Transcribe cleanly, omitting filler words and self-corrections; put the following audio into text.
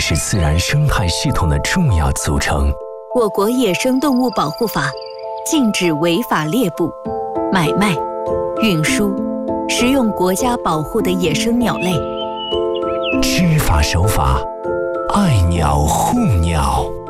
是自然生态系统的重要组成。 我国野生动物保护法禁止违法猎捕、买卖、运输、食用国家保护的野生鸟类。 知法守法，爱鸟护鸟。